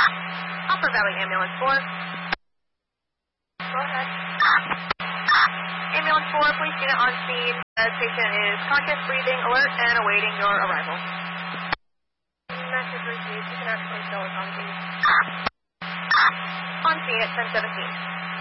Upper Valley Ambulance 4. Go ahead. Ambulance 4, police unit on scene. The patient is conscious, breathing, alert, and awaiting your arrival. Message received. You can actually show us on scene. On scene at 10:17.